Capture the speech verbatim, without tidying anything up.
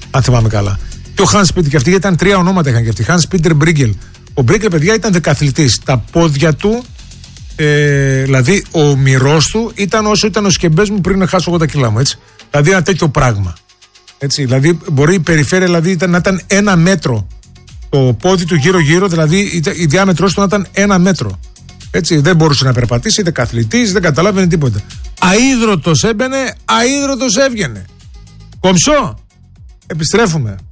Αν θυμάμαι καλά. Και ο Hans Peter, και αυτοί ήταν τρία ονόματα είχαν και αυτοί. Hans Peter Briegel. Ο Briegel, παιδιά, ήταν δεκαθλητής. Τα πόδια του, ε, δηλαδή ο μυρός του, ήταν όσο ήταν ο σκεμπές μου πριν να χάσω εγώ τα κιλά μου. Έτσι. Δηλαδή ένα τέτοιο πράγμα. Έτσι, δηλαδή μπορεί η περιφέρεια δηλαδή, ήταν, να ήταν ένα μέτρο. Το πόδι του γύρω-γύρω, δηλαδή η διάμετρος του να ήταν ένα μέτρο. Έτσι, δεν μπορούσε να περπατήσει, είτε καθλητής, δεν καταλάβαινε τίποτα. Αΐδρωτος έμπαινε, αΐδρωτος έβγαινε. Κομψό. Επιστρέφουμε.